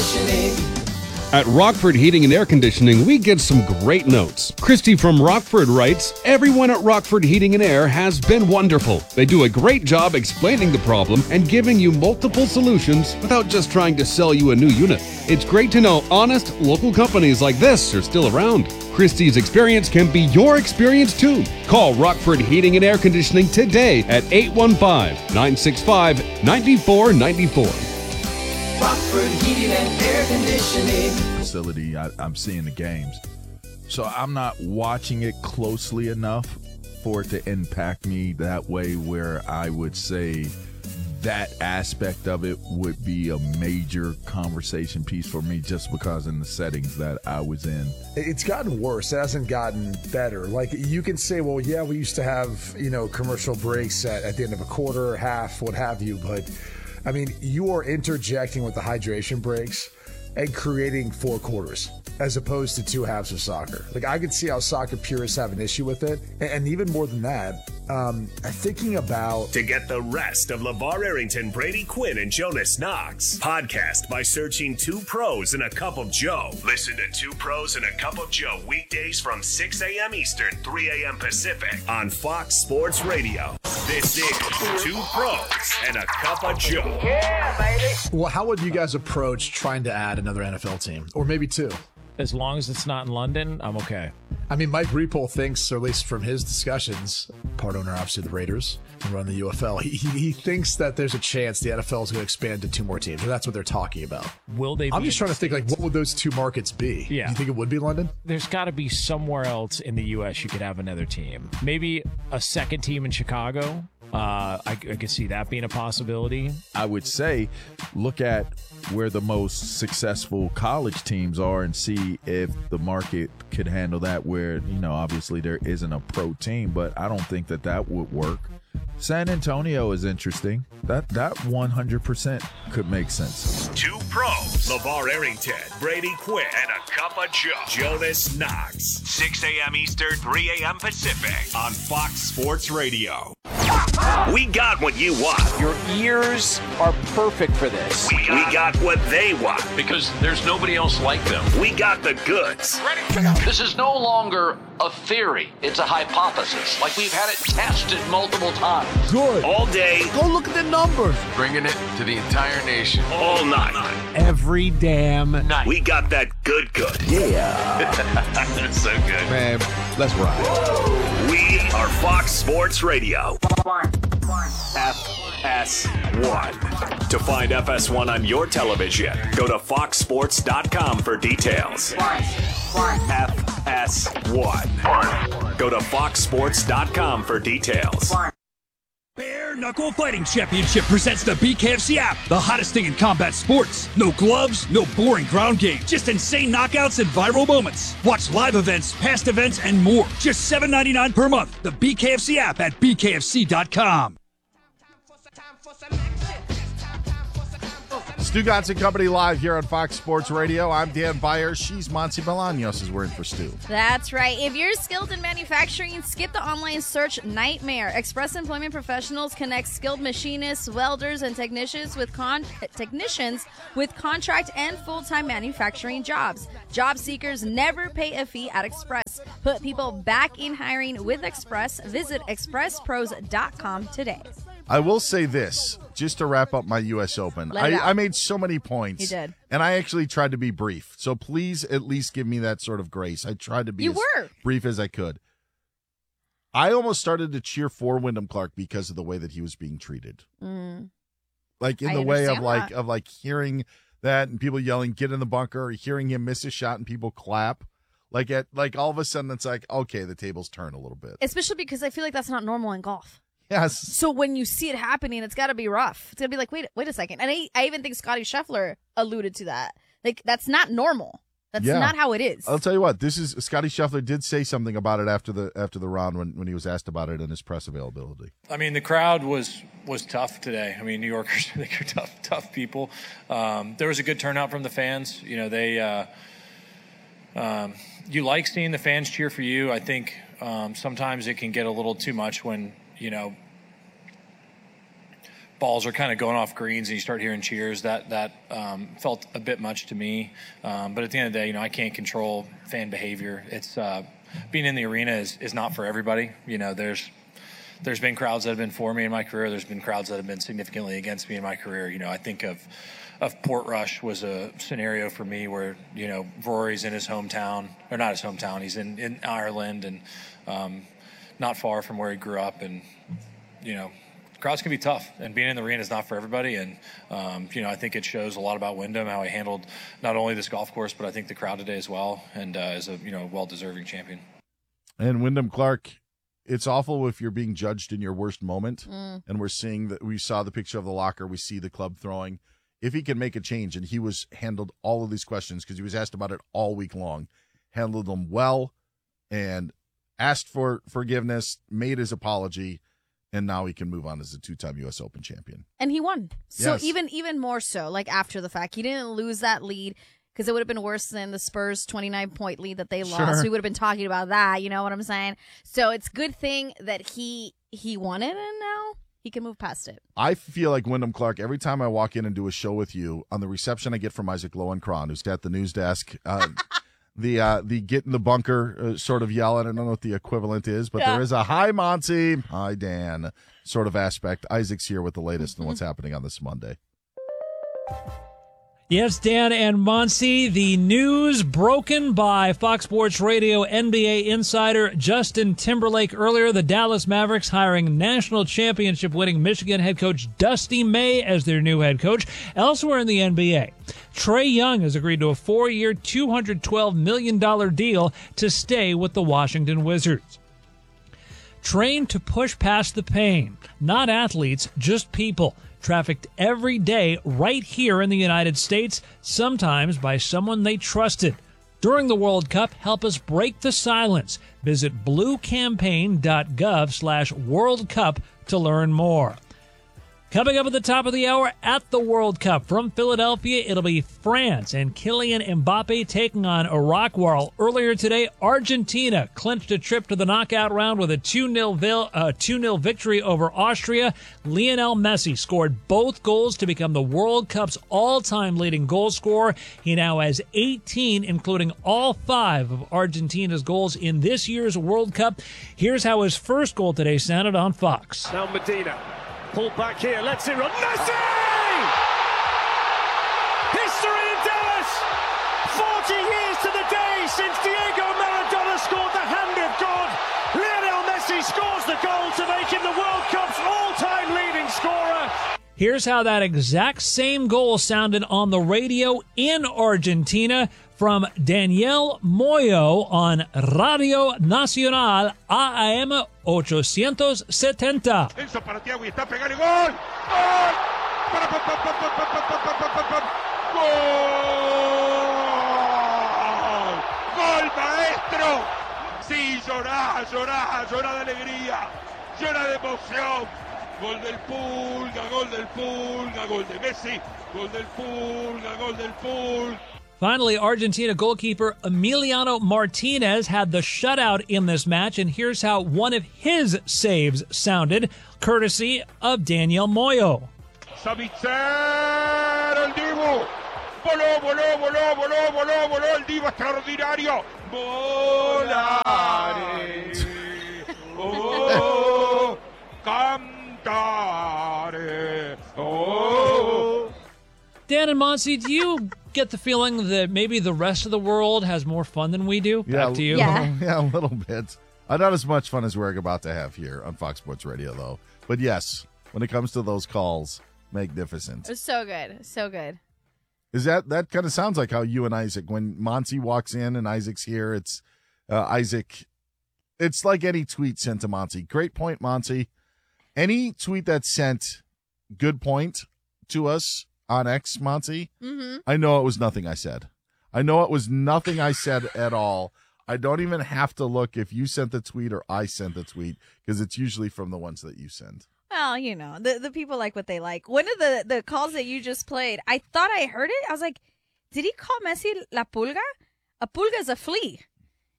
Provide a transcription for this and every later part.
conditioning. At Rockford Heating and Air Conditioning, we get some great notes. Christy from Rockford writes, "Everyone at Rockford Heating and Air has been wonderful. They do a great job explaining the problem and giving you multiple solutions without just trying to sell you a new unit. It's great to know honest, local companies like this are still around. Christy's experience can be your experience too. Call Rockford Heating and Air Conditioning today at 815-965-9494. Rockford Heating and Air Conditioning. Facility, I'm seeing the games. So I'm not watching it closely enough for it to impact me that way where I would say that aspect of it would be a major conversation piece for me just because in the settings that I was in. It's gotten worse. It hasn't gotten better. Like, you can say, well, yeah, we used to have, commercial breaks at the end of a quarter, half, what have you, but I mean, you are interjecting with the hydration breaks and creating four quarters as opposed to two halves of soccer. Like, I could see how soccer purists have an issue with it. And even more than that, thinking about... To get the rest of LeVar Arrington, Brady Quinn, and Jonas Knox. Podcast by searching Two Pros and a Cup of Joe. Listen to Two Pros and a Cup of Joe weekdays from 6 a.m. Eastern, 3 a.m. Pacific on Fox Sports Radio. This is Two Pros and a Cup of Joe. Yeah, baby. Well, how would you guys approach trying to add another NFL team? Or maybe two? As long as it's not in London, I'm okay. I mean, Mike Repole thinks, or at least from his discussions, part owner obviously of the Raiders and run the UFL, he thinks that there's a chance the NFL is going to expand to two more teams, or that's what they're talking about. Will they? I'm just trying to think, like, what would those two markets be? Yeah. Do you think it would be London? There's got to be somewhere else in the U.S. you could have another team. Maybe a second team in Chicago. I could see that being a possibility. I would say look at where the most successful college teams are and see if the market could handle that where, obviously there isn't a pro team, but I don't think that would work. San Antonio is interesting. That 100% could make sense. Two Pros, LeVar Arrington, Brady Quinn, and a Cup of Joe. Jonas Knox. 6 a.m. Eastern, 3 a.m. Pacific on Fox Sports Radio. We got what you want. Your ears are perfect for this. We got what they want. Because there's nobody else like them. We got the goods. This is no longer a theory. It's a hypothesis. Like we've had it tested multiple times. Good. All day. Go look at the numbers. Bringing it to the entire nation. All night. Every damn night. We got that good. Yeah. That's so good. Man, let's ride. We are Fox Sports Radio. FS1. To find FS1 on your television, go to foxsports.com for details. FS1. Go to foxsports.com for details. Bare Knuckle Fighting Championship presents the BKFC app, the hottest thing in combat sports. No gloves, no boring ground game, just insane knockouts and viral moments. Watch live events, past events, and more. Just $7.99 per month. The BKFC app at bkfc.com. Stugotz and Company live here on Fox Sports Radio. I'm Dan Beyer. She's Monty Bolaños as we're in for Stu. That's right. If you're skilled in manufacturing, skip the online search nightmare. Express Employment Professionals connects skilled machinists, welders, and technicians with contract and full-time manufacturing jobs. Job seekers never pay a fee at Express. Put people back in hiring with Express. Visit expresspros.com today. I will say this, just to wrap up my U.S. Open. I made so many points. You did. And I actually tried to be brief. So please at least give me that sort of grace. I tried to be as brief as I could. I almost started to cheer for Wyndham Clark because of the way that he was being treated. Like in the way of like hearing that and people yelling, get in the bunker, or hearing him miss a shot and people clap. Like all of a sudden it's like, okay, the tables turn a little bit. Especially because I feel like that's not normal in golf. Yes. So when you see it happening, it's got to be rough. It's going to be like, wait a second. And I even think Scotty Scheffler alluded to that. Like, that's not normal. That's not how it is. I'll tell you what, Scotty Scheffler did say something about it after the round when he was asked about it in his press availability. I mean, the crowd was tough today. I mean, New Yorkers, they're tough people. There was a good turnout from the fans. You know, they you like seeing the fans cheer for you. I think sometimes it can get a little too much when, balls are kind of going off greens and you start hearing cheers, that felt a bit much to me. But at the end of the day, I can't control fan behavior. It's being in the arena is not for everybody. There's been crowds that have been for me in my career. There's been crowds that have been significantly against me in my career. I think of Portrush was a scenario for me where, Rory's in his hometown, or not his hometown, he's in Ireland and not far from where he grew up. And, crowds can be tough, and being in the arena is not for everybody. And, I think it shows a lot about Wyndham, how he handled not only this golf course, but I think the crowd today as well, and is a, well-deserving champion. And Wyndham Clark, it's awful if you're being judged in your worst moment. And we're seeing that we saw the picture of the locker. We see the club throwing. If he can make a change, and he was handled all of these questions because he was asked about it all week long, handled them well and asked for forgiveness, made his apology, and now he can move on as a 2-time U.S. Open champion. And he won. So yes. even more so, like after the fact, he didn't lose that lead. Because it would have been worse than the Spurs' 29-point lead that they lost. Sure. We would have been talking about that. You know what I'm saying? So it's a good thing that he won it, and now he can move past it. I feel like Wyndham Clark, every time I walk in and do a show with you, on the reception I get from Isaac Lowenkron, who's at the news desk, the get in the bunker sort of yell, I don't know what the equivalent is, but there is a hi, Monty, hi, Dan sort of aspect. Isaac's here with the latest on what's happening on this Monday. Yes, Dan and Monsi, the news broken by Fox Sports Radio NBA insider Justin Timberlake earlier. The Dallas Mavericks hiring national championship winning Michigan head coach Dusty May as their new head coach. Elsewhere in the NBA, Trae Young has agreed to a 4-year, $212 million deal to stay with the Washington Wizards. Trained to push past the pain, not athletes, just people. Trafficked every day right here in the United States, sometimes by someone they trusted. During the World Cup, help us break the silence. Visit bluecampaign.gov/World Cup to learn more. Coming up at the top of the hour at the World Cup from Philadelphia, it'll be France and Kylian Mbappe taking on Iraq, while earlier today, Argentina clinched a trip to the knockout round with a 2-0 victory over Austria. Lionel Messi scored both goals to become the World Cup's all-time leading goal scorer. He now has 18, including all 5 of Argentina's goals in this year's World Cup. Here's how his first goal today sounded on Fox. Now Medina. Pull back here, let's it run. Messi! History in Dallas! 40 years to the day since Diego Maradona scored the hand of God. Lionel Messi scores the goal to make him the World Cup's all-time leading scorer. Here's how that exact same goal sounded on the radio in Argentina from Daniel Moyo on Radio Nacional AM 870. Enzo para Thiago y está pegando el gol. ¡Gol! ¡Gol! ¡Gol, maestro! Sí, llorá de alegría, llorá de emoción. Gol del Pulga, gol del Pulga, gol de Messi, gol del Pulga, gol del Pulga. Finally, Argentina goalkeeper Emiliano Martinez had the shutout in this match, and here's how one of his saves sounded, courtesy of Daniel Moyo. Savitzer, el Divo. Voló, el Divo extraordinario. Volare. Oh, cantare. Oh. Dan and Monsi, do you get the feeling that maybe the rest of the world has more fun than we do? Back to you. Yeah, a little bit. Not as much fun as we're about to have here on Fox Sports Radio, though. But yes, when it comes to those calls, magnificent. It's so good. So good. Is that kind of sounds like how you and Isaac, when Monty walks in and Isaac's here, it's Isaac. It's like any tweet sent to Monty. Great point, Monty. Any tweet that's sent, good point to us on X, Monty. Mm-hmm. I know it was nothing I said. I know it was nothing I said at all. I don't even have to look if you sent the tweet or I sent the tweet, because it's usually from the ones that you send. Well, you know, the people like what they like. One of the calls that you just played, I thought I heard it. I was like, did he call Messi la pulga? A pulga is a flea.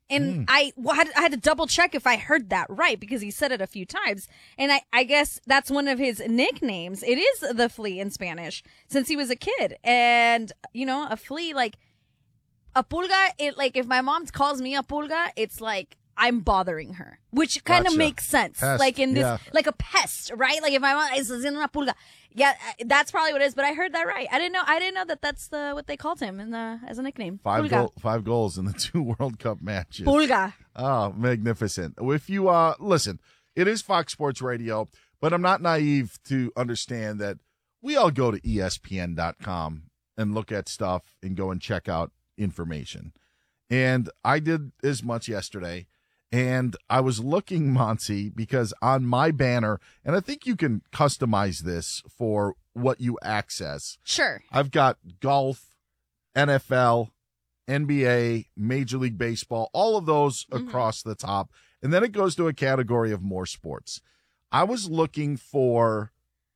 And I had to double check if I heard that right because he said it a few times. And I guess that's one of his nicknames. It is the flea in Spanish since he was a kid. And, a flea, like a pulga, if my mom calls me a pulga, it's like I'm bothering her, which kind of makes sense. Pest. Like in this, like a pest, right? Like if my mom is in una pulga. Yeah, that's probably what it is, but I heard that right. I didn't know that that's what they called him as a nickname. 5 goals in the 2 World Cup matches. Pulga. Oh, magnificent. If you listen, it is Fox Sports Radio, but I'm not naive to understand that we all go to ESPN.com and look at stuff and go and check out information. And I did as much yesterday. And I was looking, Monty, because on my banner, and I think you can customize this for what you access. Sure. I've got golf, NFL, NBA, Major League Baseball, all of those across the top. And then it goes to a category of more sports. I was looking for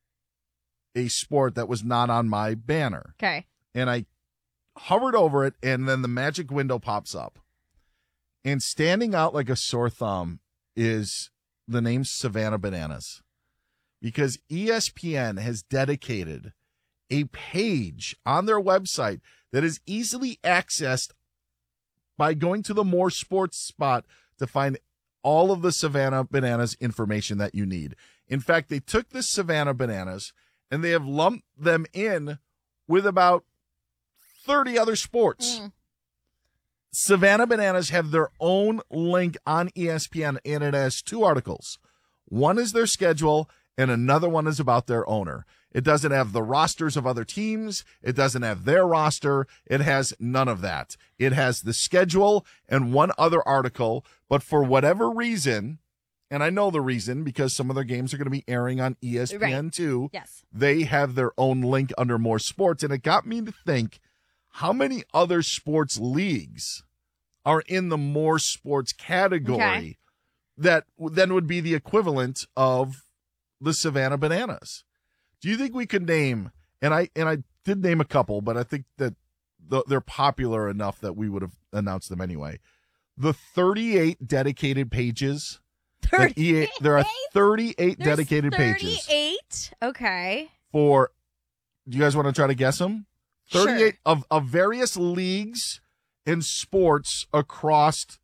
a sport that was not on my banner. Okay. And I hovered over it, and then the magic window pops up. And standing out like a sore thumb is the name Savannah Bananas, because ESPN has dedicated a page on their website that is easily accessed by going to the More Sports spot to find all of the Savannah Bananas information that you need. In fact, they took the Savannah Bananas and they have lumped them in with about 30 other sports. Savannah Bananas have their own link on ESPN, and it has 2 articles. One is their schedule, and another one is about their owner. It doesn't have the rosters of other teams. It doesn't have their roster. It has none of that. It has the schedule and one other article, but for whatever reason, and I know the reason because some of their games are going to be airing on ESPN too. Yes. They have their own link under More Sports, and it got me to think, how many other sports leagues are in the More Sports category that then would be the equivalent of the Savannah Bananas? Do you think we could name, and I did name a couple, but I think that they're popular enough that we would have announced them anyway. The 38 dedicated pages. 38? There are 38 dedicated pages. 38? Okay. Do you guys want to try to guess them? 38 sure. of various leagues and sports across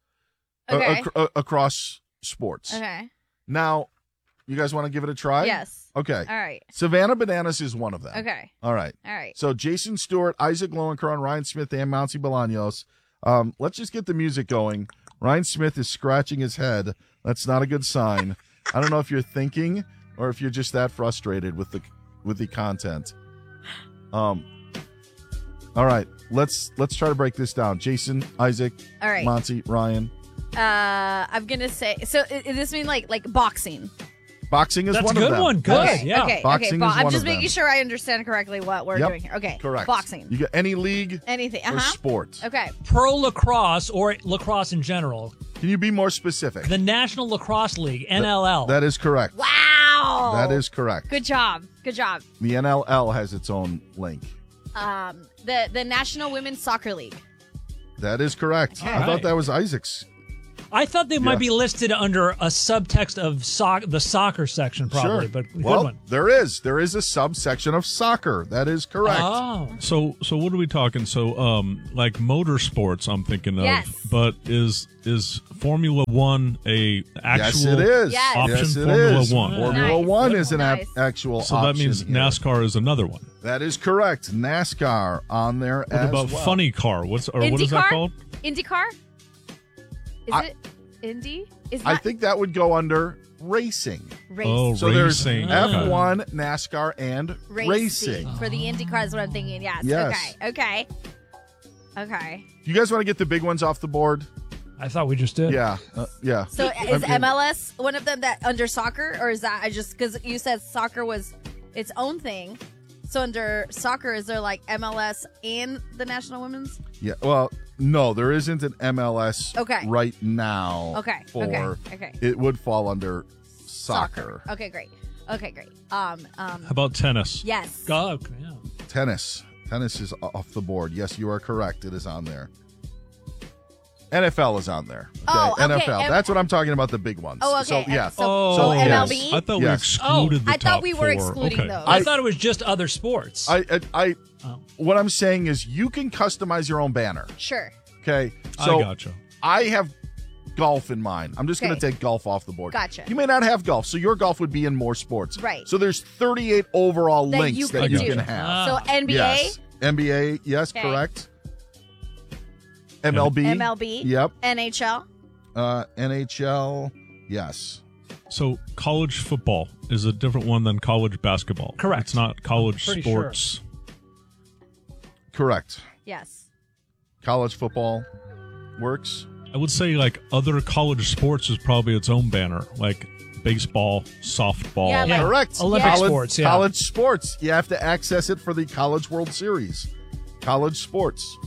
across sports. Okay. Now, you guys want to give it a try? Yes. Okay. All right. Savannah Bananas is one of them. Okay. All right. All right. So Jason Stewart, Isaac Lowenkron, Ryan Smith, and Mouncy Bolaños. Let's just get the music going. Ryan Smith is scratching his head. That's not a good sign. I don't know if you're thinking or if you're just that frustrated with the content. All right, let's try to break this down. Jason, Isaac, all right. Monty, Ryan. I'm gonna say. So does this mean like boxing? Boxing is one of them. That's a good one. Good. Okay, Yeah. Okay. Boxing is one I'm just of them. making sure I understand correctly what we're doing here. Okay. Correct. Boxing. You got any league? Anything. Or sport. Okay. Pro lacrosse or lacrosse in general. Can you be more specific? The National Lacrosse League, NLL. That is correct. Wow. That is correct. Good job. Good job. The NLL has its own link. The National Women's Soccer League. That is correct. All I right. thought that was Isaac's. I thought they might be listed under a subtext of the soccer section, probably. Sure. But good well, one. there is a subsection of soccer. That is correct. Oh. So what are we talking? So like motorsports, I'm thinking of. Yes. But is Formula One a actual Yes, it is. Yes. option? Yes, it Formula is. One. Formula Nice. One is an Nice. actual So option that means here. NASCAR is another one. That is correct. NASCAR on there What as about well. funny car? What is that IndyCar? called? IndyCar? Is it Indy? Is I that think that would go under racing. race? Oh, So there's racing. F1, NASCAR, and racing. For the IndyCar is what I'm thinking. Yes. Yes. Okay. You guys want to get the big ones off the board? I thought we just did. Yeah. Yeah. So is I mean, MLS one of them that under soccer, or is that I just because you said soccer was its own thing? So under soccer, is there like MLS and the National Women's? Yeah. Well, no, there isn't an MLS Okay. right now. Okay. For Okay. it would fall under soccer. Okay, great. How about tennis? Yes. Oh, yeah. Tennis is off the board. Yes, you are correct. It is on there. NFL is on there. Oh, okay. NFL. That's what I'm talking about, the big ones. Oh, okay. So, yeah. MLB? I thought we excluded the I top thought we were four. excluding those. I thought it was just other sports. What I'm saying is you can customize your own banner. Sure. Okay. So I gotcha. I have golf in mind. I'm just going to take golf off the board. Gotcha. You may not have golf, so your golf would be in more sports. Right. So there's 38 overall That links you that can you do. can have. So NBA? Yes. NBA, yes, Okay. correct. MLB. MLB? Yep. NHL? NHL, yes. So college football is a different one than college basketball. Correct. It's not college Pretty sports. Correct. Yes. College football works. I would say like other college sports is probably its own banner, like baseball, softball. Yeah, like Correct. Olympic college, sports, yeah. College sports. You have to access it for the College World Series. College sports.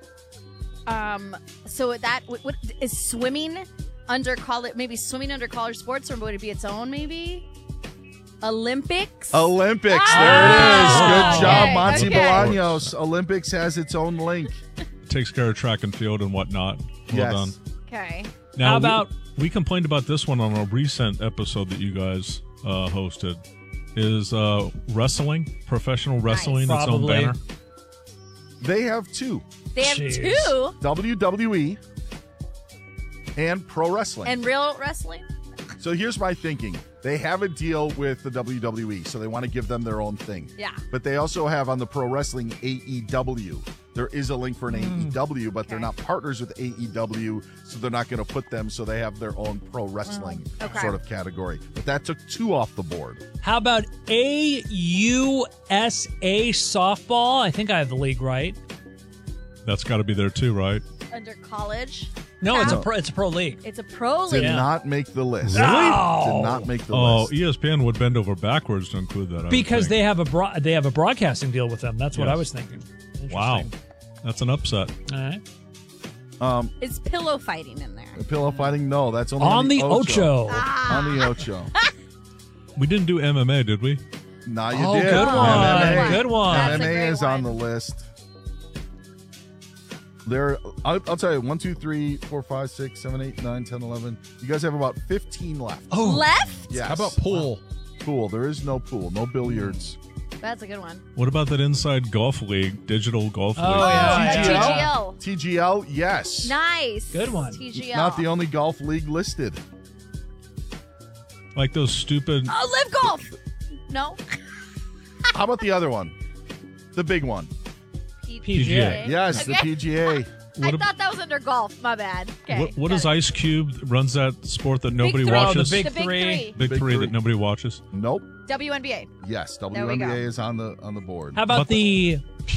So that what is swimming under college? Maybe swimming under college sports, or would it be its own? Maybe Olympics. Olympics. Ah! There it is. Good job, Okay, Monty okay. Bolaños. Olympics has its own link. Takes care of track and field and whatnot. Well Yes. done. Okay. Now, How about we complained about this one on a recent episode that you guys hosted. Is wrestling, professional wrestling, its own Probably. banner? They have two. They have Jeez. two WWE and pro wrestling. and real wrestling. So here's my thinking. They have a deal with the WWE, so they want to give them their own thing. Yeah. But they also have on the pro wrestling AEW. There is a link for an AEW, but they're not partners with AEW, so they're not going to put them, so they have their own pro wrestling Okay. sort of category. But that took two off the board. how about AUSA softball? I think I have the league right. That's got to be there too, right? Under college. No, it's a pro league. It's a pro Did league. not make the list. Really? No. Did not make the Oh, list. ESPN would bend over backwards to include that. I would Because think. they have a broadcasting deal with them. That's what Yes. I was thinking. Wow, Interesting. that's an upset. All right. Is pillow fighting in there? The pillow fighting? No, that's only On the Ocho. On the Ocho. We didn't do MMA, did we? Now you Oh, did. good one. MMA. Good one. That's a MMA great is on the one. list. There, I'll tell you, 1, 2, 3, 4, 5, 6, 7, 8, 9, 10, 11. You guys have about 15 left. Oh. Left? Yes. How about pool? Pool. There is no pool. No billiards. That's a good one. What about that inside golf league, digital golf league? TGL. TGL, yes. Nice. Good one. TGL. Not the only golf league listed. Like those stupid. Oh, live golf. No. How about the other one? The big one. PGA. Yes, the Okay. PGA. I thought that was under golf. My bad. Okay. What is Ice Cube runs that sport that nobody three. watches? Oh, the big The big three. Big Big three three. that nobody watches. Nope. WNBA. Yes, There we WNBA go. is on the board. How about the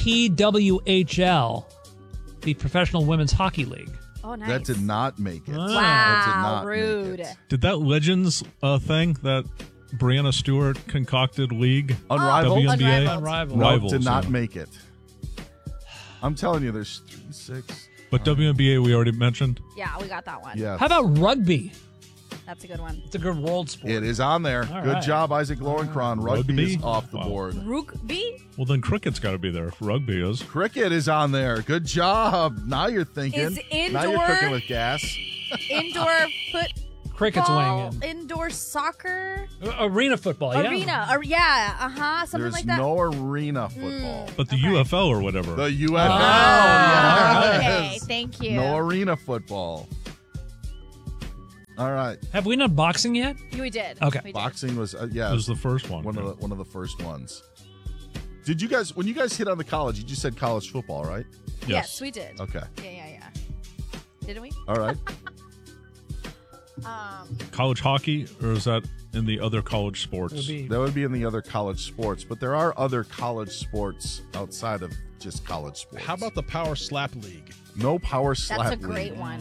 PWHL, the Professional Women's Hockey League? Oh, nice. That did not make it. Wow, That did not rude. make it. Did that Legends thing that Brianna Stewart concocted league? Unrivaled? WNBA? Unrivaled. No, Rivals, did not yeah. make it. I'm telling you, there's 3, 6. But WNBA we already mentioned. Yeah, we got that one. Yeah. How about rugby? That's a good one. It's a good world sport. It is on there. All Good right. job, Isaac Lowenkron. Rugby is Rugby? off the Wow. board. Rugby? Well, then cricket's got to be there if rugby is. Cricket is on there. Good job. Now you're thinking. Is Now you're indoor- cooking with gas. Indoor Cricket's football, weighing indoor soccer, Arena football, yeah. arena, yeah, something There's like that. no arena football. But the UFL or whatever. The UFL. Oh, okay, yes. thank you. No arena football. All right. Have we done boxing yet? We did. Okay. We did. Boxing was yeah. It was the first one. One of the first ones. Did you guys when you guys hit on the college? You just said college football, right? Yes, we did. Okay. Yeah. Didn't we? All right. College hockey, or is that in the other college sports? That would be in the other college sports, but there are other college sports outside of just college sports. How about the Power Slap League? No power slap That's a league. great one.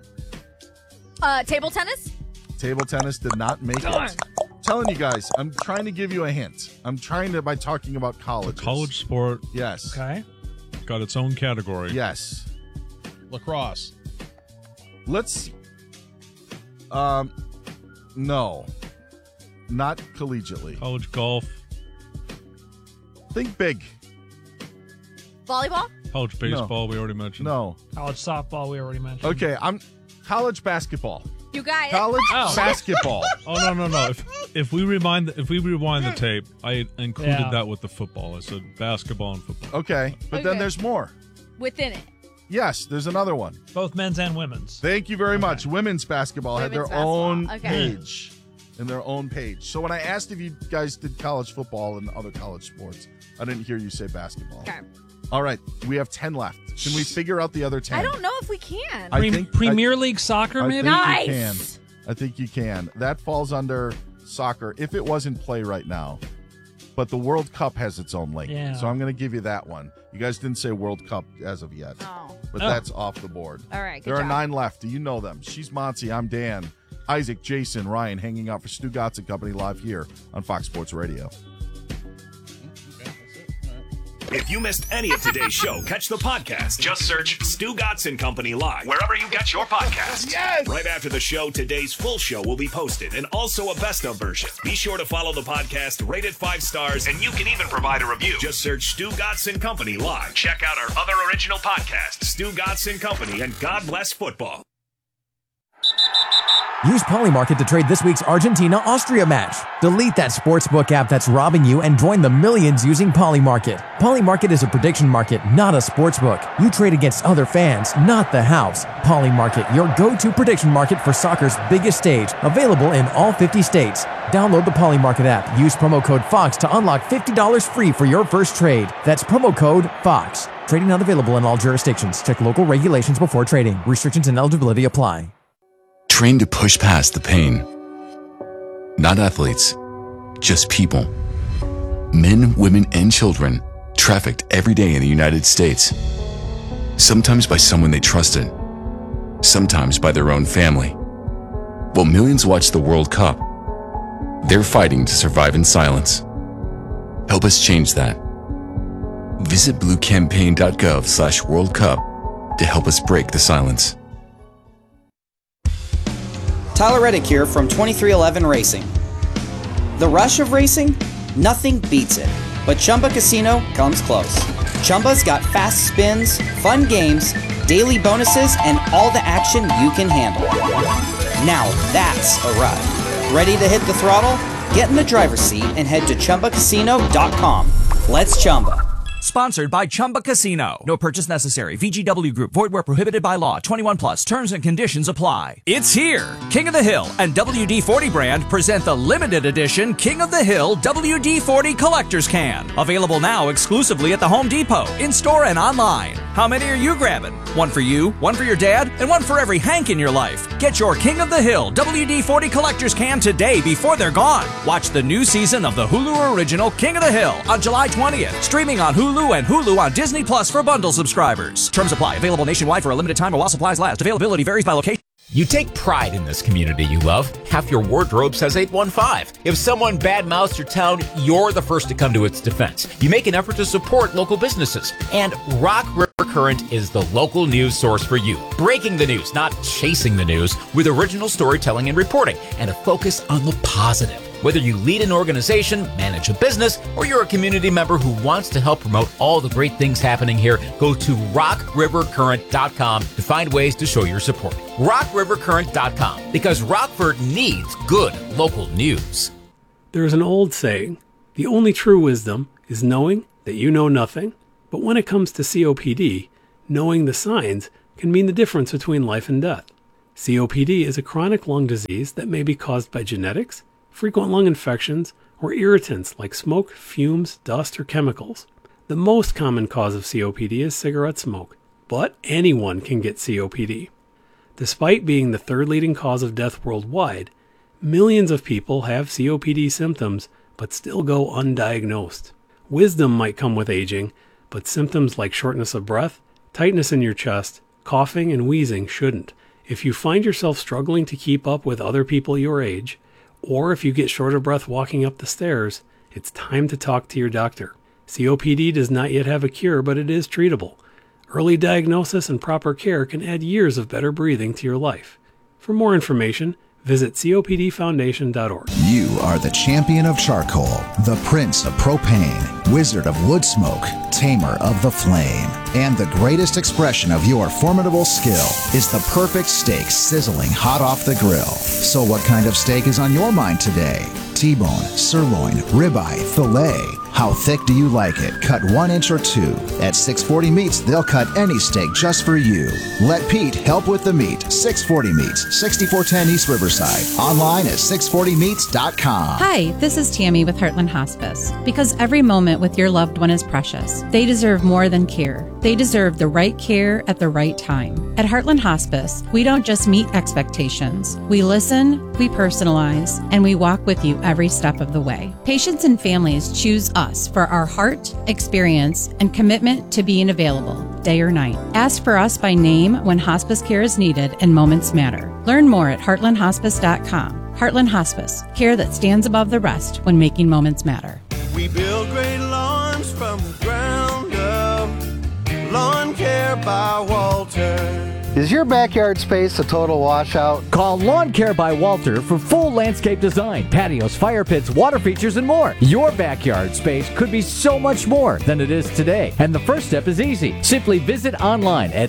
Table tennis? Table tennis did not make Darn. it. I'm telling you guys, I'm trying to give you a hint. I'm trying to by talking about college. College sport. Yes. Okay. Got its own category. Yes. Lacrosse. Let's. No. Not collegiately. College golf. Think big. Volleyball? College baseball, we already mentioned. No. College softball, we already mentioned. Okay, I'm college basketball. You got it. College basketball. Oh no! If we rewind the tape, I included that with the football. I said basketball and football. Okay, but then there's more within it. Yes, there's another one. Both men's and women's. Thank you very much. Women's basketball had their own Okay. page. In their own page. So when I asked if you guys did college football and other college sports, I didn't hear you say basketball. Okay. All right, we have 10 left. Can we figure out the other 10? I don't know if we can. Premier League soccer, maybe? Nice. I think you can. That falls under soccer if it was in play right now. But the World Cup has its own link. Yeah. So I'm going to give you that one. You guys didn't say World Cup as of yet. Oh. But that's off the board. All right, good There are job. 9 left. Do you know them? She's Monty. I'm Dan. Isaac, Jason, Ryan hanging out for Stu Gotts and Company live here on Fox Sports Radio. If you missed any of today's show, catch the podcast. Just search Stu Gotts and Company Live wherever you get your podcasts. Yes! Right after the show, today's full show will be posted and also a best of version. Be sure to follow the podcast, rate it 5 stars, and you can even provide a review. Just search Stu Gotts and Company Live. Check out our other original podcasts, Stu Gotts and Company and God Bless Football. Use Polymarket to trade this week's Argentina-Austria match. Delete that sportsbook app that's robbing you and join the millions using Polymarket. Polymarket is a prediction market, not a sportsbook. You trade against other fans, not the house. Polymarket, your go-to prediction market for soccer's biggest stage. Available in all 50 states. Download the Polymarket app. Use promo code FOX to unlock $50 free for your first trade. That's promo code FOX. Trading not available in all jurisdictions. Check local regulations before trading. Restrictions and eligibility apply. Trained to push past the pain. Not athletes, just people. Men, women, and children trafficked every day in the United States. Sometimes by someone they trusted, sometimes by their own family. While millions watch the World Cup, they're fighting to survive in silence. Help us change that. Visit bluecampaign.gov/World Cup to help us break the silence. Tyler Reddick here from 2311 Racing. The rush of racing? Nothing beats it. But Chumba Casino comes close. Chumba's got fast spins, fun games, daily bonuses, and all the action you can handle. Now that's a ride. Ready to hit the throttle? Get in the driver's seat and head to ChumbaCasino.com. Let's Chumba. Sponsored by Chumba Casino. No purchase necessary. VGW Group. Void where prohibited by law. 21 plus. Terms and conditions apply. It's here. King of the Hill and WD-40 brand present the limited edition King of the Hill WD-40 Collector's Can. Available now exclusively at the Home Depot, in-store and online. How many are you grabbing? One for you, one for your dad, and one for every Hank in your life. Get your King of the Hill WD-40 Collector's Can today before they're gone. Watch the new season of the Hulu original King of the Hill on July 20th. Streaming on Hulu and Hulu on Disney Plus for bundle subscribers. Terms apply. Available nationwide for a limited time or while supplies last. Availability varies by location. You take pride in this community you love. Half your wardrobe says 815. If someone badmouths your town, you're the first to come to its defense. You make an effort to support local businesses. And Rock River Current is the local news source for you. Breaking the news, not chasing the news, with original storytelling and reporting, and a focus on the positive. Whether you lead an organization, manage a business, or you're a community member who wants to help promote all the great things happening here, go to rockrivercurrent.com to find ways to show your support. rockrivercurrent.com, because Rockford needs good local news. There is an old saying, the only true wisdom is knowing that you know nothing. But when it comes to COPD, knowing the signs can mean the difference between life and death. COPD is a chronic lung disease that may be caused by genetics, frequent lung infections, or irritants like smoke, fumes, dust, or chemicals. The most common cause of COPD is cigarette smoke, but anyone can get COPD. Despite being the third leading cause of death worldwide, millions of people have COPD symptoms but still go undiagnosed. Wisdom might come with aging, but symptoms like shortness of breath, tightness in your chest, coughing, and wheezing shouldn't. If you find yourself struggling to keep up with other people your age, or if you get short of breath walking up the stairs, it's time to talk to your doctor. COPD does not yet have a cure, but it is treatable. Early diagnosis and proper care can add years of better breathing to your life. For more information, Visit copdfoundation.org. You are the champion of charcoal, the prince of propane, wizard of wood smoke, tamer of the flame. And the greatest expression of your formidable skill is the perfect steak sizzling hot off the grill. So what kind of steak is on your mind today? T-bone, sirloin, ribeye, filet. How thick do you like it? Cut 1 inch or 2. At 640 Meats, they'll cut any steak just for you. Let Pete help with the meat. 640 Meats, 6410 East Riverside. Online at 640meats.com. Hi, this is Tammy with Heartland Hospice. Because every moment with your loved one is precious. They deserve more than care. They deserve the right care at the right time. At Heartland Hospice, we don't just meet expectations. We listen, we personalize, and we walk with you every step of the way. Patients and families choose us for our heart, experience, and commitment to being available, day or night. Ask for us by name when hospice care is needed and moments matter. Learn more at heartlandhospice.com. Heartland Hospice, care that stands above the rest when making moments matter. We build great lawns from the ground up. Lawn Care by Walter. Is your backyard space a total washout? Call Lawn Care by Walter for full landscape design, patios, fire pits, water features, and more. Your backyard space could be so much more than it is today. And the first step is easy. Simply visit online at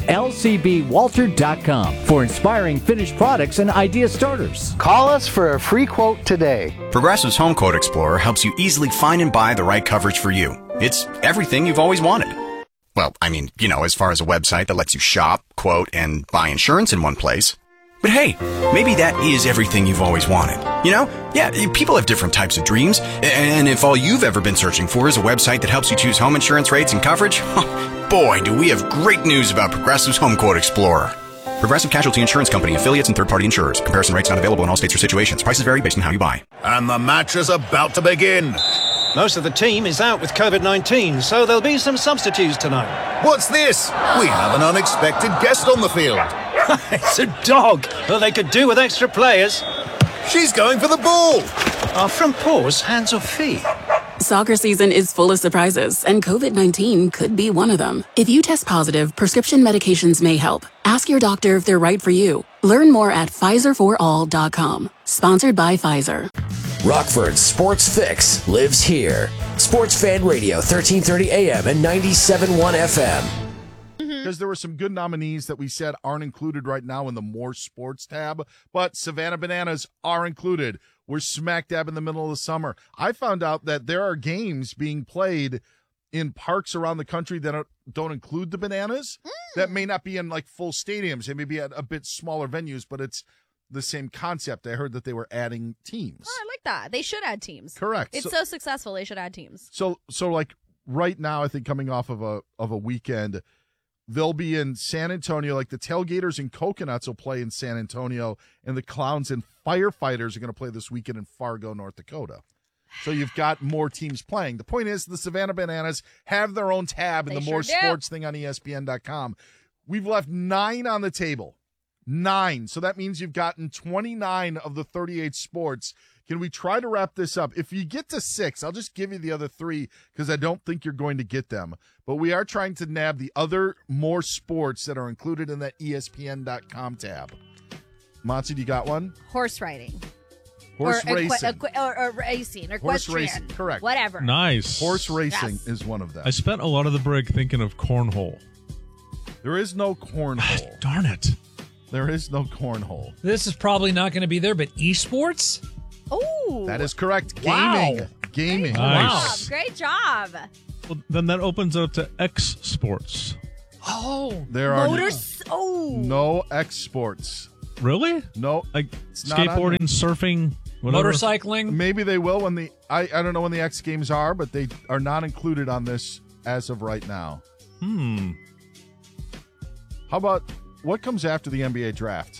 lcbwalter.com for inspiring finished products and idea starters. Call us for a free quote today. Progressive's Home Quote Explorer helps you easily find and buy the right coverage for you. It's everything you've always wanted. Well, I mean, as far as a website that lets you shop, quote, and buy insurance in one place. But hey, maybe that is everything you've always wanted. Yeah, people have different types of dreams. And if all you've ever been searching for is a website that helps you choose home insurance rates and coverage, boy, do we have great news about Progressive's Home Quote Explorer. Progressive Casualty Insurance Company, affiliates, and third-party insurers. Comparison rates not available in all states or situations. Prices vary based on how you buy. And the match is about to begin. Most of the team is out with COVID-19, so there'll be some substitutes tonight. What's this? We have an unexpected guest on the field. It's a dog. Well, they could do with extra players. She's going for the ball. Are front paws hands or feet? Soccer season is full of surprises, and COVID-19 could be one of them. If you test positive, prescription medications may help. Ask your doctor if they're right for you. Learn more at PfizerForAll.com. Sponsored by Pfizer. Rockford's Sports Fix lives here. Sports Fan Radio, 1330 AM and 97.1 FM. Because there were some good nominees that we said aren't included right now in the More Sports tab, but Savannah Bananas are included. We're smack dab in the middle of the summer. I found out that there are games being played in parks around the country that don't include the Bananas. That may not be in like full stadiums. They may be at a bit smaller venues, but it's the same concept. I heard that they were adding teams. Oh, I like that. They should add teams. Correct. It's so successful. They should add teams. So like right now, I think coming off of a weekend, they'll be in San Antonio. Like the Tailgaters and Coconuts will play in San Antonio, and the Clowns and Firefighters are going to play this weekend in Fargo, North Dakota. So you've got more teams playing. The point is the Savannah Bananas have their own tab in the More Sports thing on ESPN.com. We've left 9 on the table. 9. So that means you've gotten 29 of the 38 sports. Can we try to wrap this up? If you get to 6, I'll just give you the other 3 because I don't think you're going to get them. But we are trying to nab the other more sports that are included in that ESPN.com tab. Monty, do you got one? Horse riding. Horse racing. Or racing. Or horse equestrian. racing, correct. Whatever. Nice. Horse racing is one of them. I spent a lot of the break thinking of cornhole. There is no cornhole. Darn it. There is no cornhole. This is probably not going to be there, but esports? Oh. That is correct. Wow. Gaming. Nice. Great job. Well, then that opens it up to X sports. Oh. There are no X sports. Really? No. Like It's not on skateboarding, surfing, whatever. Motorcycling? Maybe they will when the I don't know when the X Games are, but they are not included on this as of right now. How about what comes after the NBA draft?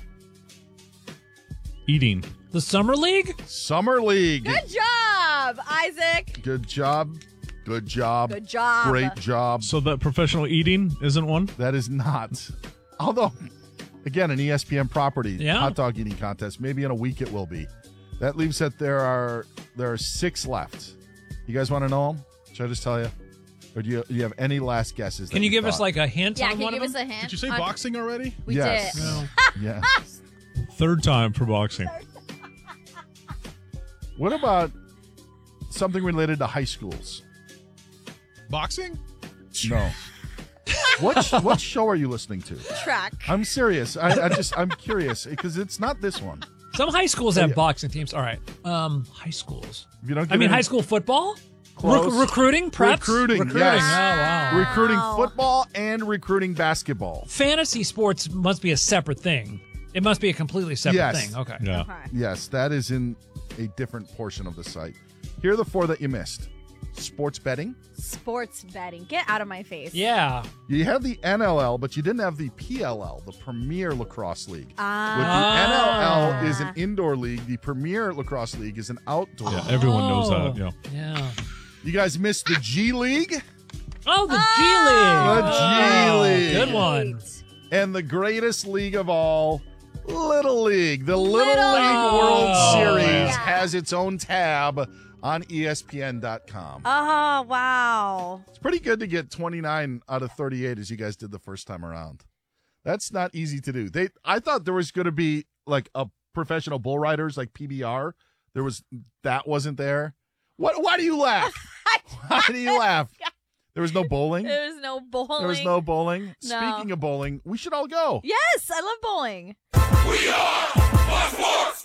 Eating. The Summer League? Summer League. Good job, Isaac. Good job. Good job. Good job. Great job. So that professional eating isn't one? That is not. Although, again, an ESPN property, hot dog eating contest. Maybe in a week it will be. That leaves that there are 6 left. You guys want to know them? Should I just tell you? Or do you have any last guesses? Can you give us like a hint Yeah, on can one you of give them? us a hint? Did you say boxing already? We Yes. did. Yes. Third time for boxing. What about something related to high schools? Boxing? No. What show are you listening to? Track. I'm serious. I'm curious because it's not this one. Some high schools have boxing teams. All right. High schools. You don't. High school football. Recruiting, preps? Recruiting, yes. Oh, wow. Recruiting football and recruiting basketball. Fantasy sports must be a separate thing. It must be a completely separate thing. Okay. Yeah. Yes, that is in a different portion of the site. Here are the 4 that you missed. Sports betting. Sports betting. Get out of my face. Yeah. You have the NLL, but you didn't have the PLL, the Premier Lacrosse League. The NLL is an indoor league. The Premier Lacrosse League is an outdoor league. Yeah, everyone knows that. Yeah. Yeah. You guys missed the G League. Oh, the G League. The G League. Good one. And the greatest league of all, Little League. The Little League World Series has its own tab on ESPN.com. Oh, wow. It's pretty good to get 29 out of 38 as you guys did the first time around. That's not easy to do. I thought there was going to be like a professional bull riders like PBR. That wasn't there. Why do you laugh? Why do you laugh? There was no bowling? There was no bowling. There was no bowling? No. Speaking of bowling, we should all go. Yes, I love bowling. We are Sports.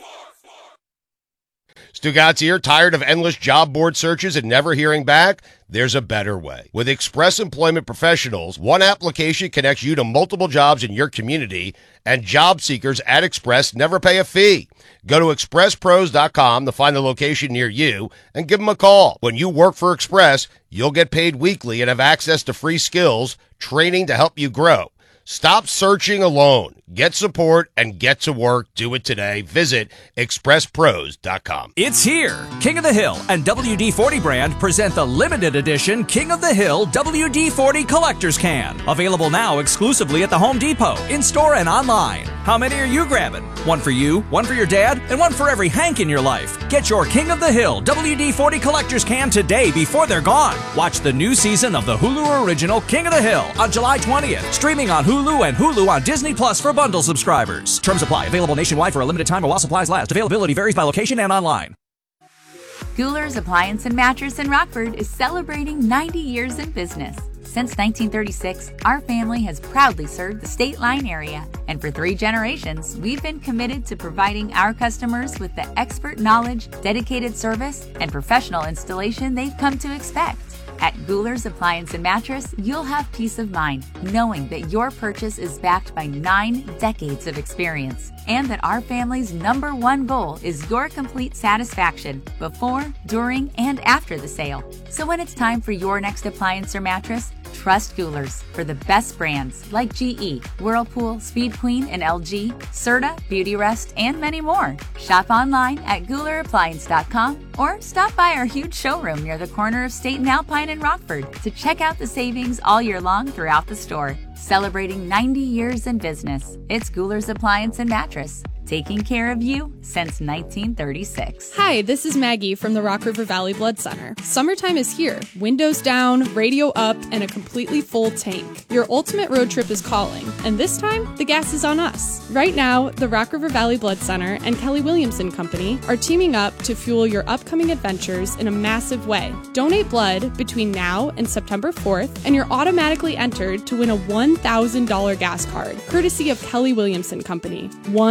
Stugatz here. Tired of endless job board searches and never hearing back? There's a better way. With Express Employment Professionals, one application connects you to multiple jobs in your community, and job seekers at Express never pay a fee. Go to expresspros.com to find the location near you and give them a call. When you work for Express, you'll get paid weekly and have access to free skills, training to help you grow. Stop searching alone. Get support and get to work. Do it today. Visit expresspros.com. It's here. King of the Hill and WD-40 brand present the limited edition King of the Hill WD-40 Collector's Can. Available now exclusively at the Home Depot, in-store and online. How many are you grabbing? One for you, one for your dad, and one for every Hank in your life. Get your King of the Hill WD-40 Collector's Can today before they're gone. Watch the new season of the Hulu original King of the Hill on July 20th. Streaming on Hulu and Hulu on Disney Plus for bundle subscribers. Terms apply. Available nationwide for a limited time while supplies last. Availability varies by location and online. Goular's Appliance and Mattress in Rockford is celebrating 90 years in business. Since 1936, our family has proudly served the State Line area, and for 3 generations, we've been committed to providing our customers with the expert knowledge, dedicated service, and professional installation they've come to expect. At Goular's Appliance and Mattress, you'll have peace of mind knowing that your purchase is backed by 9 decades of experience, and that our family's #1 goal is your complete satisfaction before, during, and after the sale. So when it's time for your next appliance or mattress, trust Goular's for the best brands like GE, Whirlpool, Speed Queen, and LG, Serta, Beautyrest, and many more. Shop online at GoularAppliance.com or stop by our huge showroom near the corner of State and Alpine in Rockford to check out the savings all year long throughout the store. Celebrating 90 years in business, it's Goular's Appliance and Mattress, taking care of you since 1936. Hi, this is Maggie from the Rock River Valley Blood Center. Summertime is here. Windows down, radio up, and a completely full tank. Your ultimate road trip is calling, and this time, the gas is on us. Right now, the Rock River Valley Blood Center and Kelly Williamson Company are teaming up to fuel your upcoming adventures in a massive way. Donate blood between now and September 4th, and you're automatically entered to win a $1,000 gas card, courtesy of Kelly Williamson Company.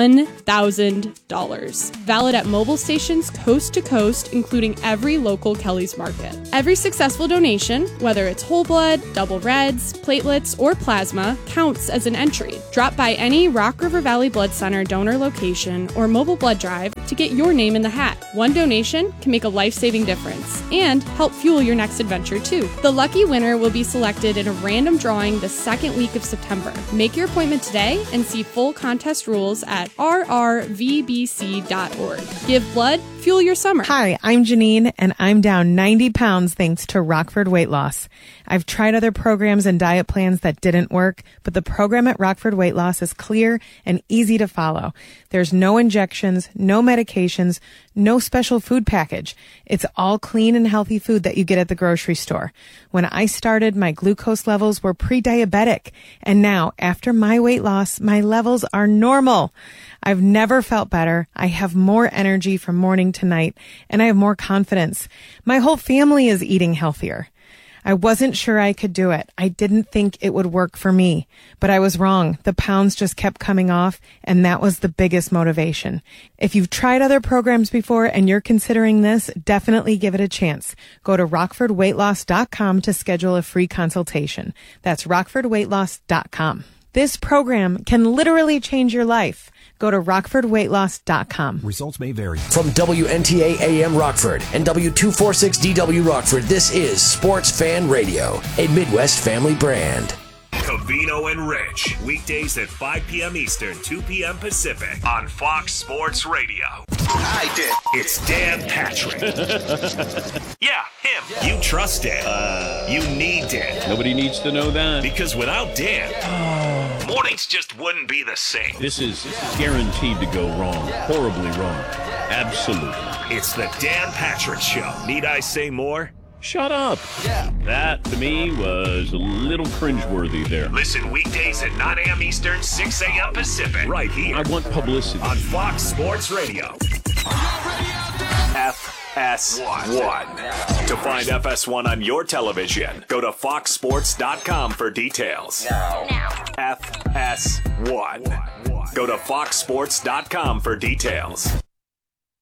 $1,000. Valid at mobile stations coast to coast, including every local Kelly's Market. Every successful donation, whether it's whole blood, double reds, platelets, or plasma, counts as an entry. Drop by any Rock River Valley Blood Center donor location or mobile blood drive to get your name in the hat. One donation can make a life-saving difference and help fuel your next adventure too. The lucky winner will be selected in a random drawing the second week of September. Make your appointment today and see full contest rules at rrvbc.org. Give blood, fuel your summer. Hi, I'm Janine, and I'm down 90 pounds thanks to Rockford Weight Loss. I've tried other programs and diet plans that didn't work, but the program at Rockford Weight Loss is clear and easy to follow. There's no injections, no medications, No special food package. It's all clean and healthy food that you get at the grocery store. When I started, my glucose levels were pre-diabetic. And now, after my weight loss, my levels are normal. I've never felt better. I have more energy from morning to night, and I have more confidence. My whole family is eating healthier. I wasn't sure I could do it. I didn't think it would work for me, but I was wrong. The pounds just kept coming off, and that was the biggest motivation. If you've tried other programs before and you're considering this, definitely give it a chance. Go to RockfordWeightLoss.com to schedule a free consultation. That's RockfordWeightLoss.com. This program can literally change your life. Go to RockfordWeightLoss.com. Results may vary. From WNTA AM Rockford and W246DW Rockford, this is Sports Fan Radio, a Midwest family brand. Covino and Rich, weekdays at 5 p.m. Eastern, 2 p.m. Pacific on Fox Sports Radio. I did. It's Dan Patrick. Yeah, him. You trust Dan. You need Dan. Nobody needs to know that. Because without Dan, mornings just wouldn't be the same. This is guaranteed to go wrong. Horribly wrong. Absolutely. It's the Dan Patrick Show. Need I say more? Shut up. Yeah. That, to me, was a little cringeworthy there. Listen weekdays at 9 a.m. Eastern, 6 a.m. Pacific. Right here. I want publicity. On Fox Sports Radio. FS1. To find FS1 on your television, go to foxsports.com for details. Now. FS1. Go to foxsports.com for details.